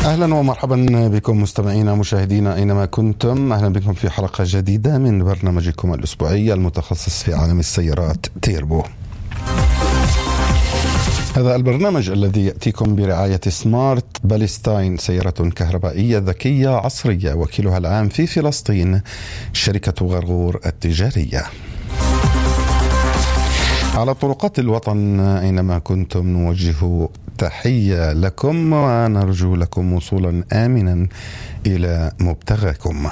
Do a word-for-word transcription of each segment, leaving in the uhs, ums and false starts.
أهلا ومرحبا بكم مستمعينا مشاهدينا أينما كنتم. أهلا بكم في حلقة جديدة من برنامجكم الأسبوعي المتخصص في عالم السيارات تيربو. هذا البرنامج الذي يأتيكم برعاية سمارت باليستاين، سيارة كهربائية ذكية عصرية، وكيلها العام في فلسطين شركة غرغور التجارية. على طرقات الوطن أينما كنتم نوجه تحية لكم ونرجو لكم وصولا آمنا إلى مبتغاكم.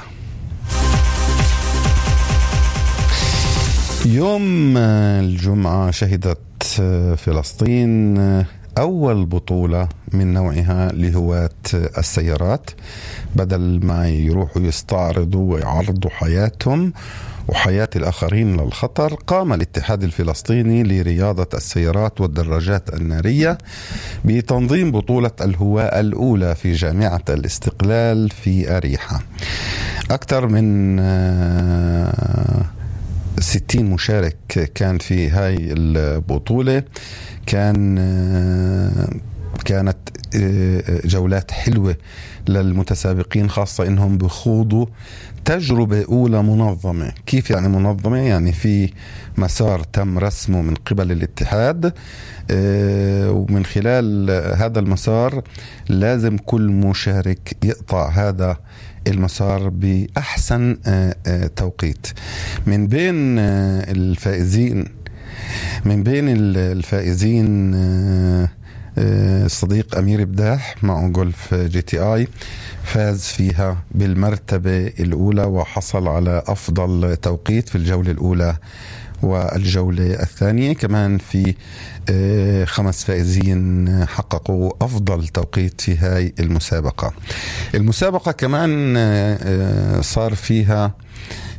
يوم الجمعة شهدت فلسطين أول بطولة من نوعها لهواة السيارات. بدل ما يروحوا يستعرضوا ويعرضوا حياتهم وحياة الآخرين للخطر، قام الاتحاد الفلسطيني لرياضة السيارات والدراجات النارية بتنظيم بطولة الهواة الأولى في جامعة الاستقلال في أريحة. أكثر من ستين مشارك كان في هاي البطولة. كان كانت جولات حلوة للمتسابقين، خاصة إنهم بخوضوا تجربة أولى منظمة. كيف يعني منظمة؟ يعني في مسار تم رسمه من قبل الاتحاد، ومن خلال هذا المسار لازم كل مشارك يقطع هذا المسار بأحسن توقيت. من بين الفائزين من بين الفائزين الصديق أمير بداح مع جولف جي تي آي، فاز فيها بالمرتبة الأولى وحصل على أفضل توقيت في الجولة الأولى والجولة الثانية. كمان في خمس فائزين حققوا أفضل توقيت في هاي المسابقة. المسابقة كمان صار فيها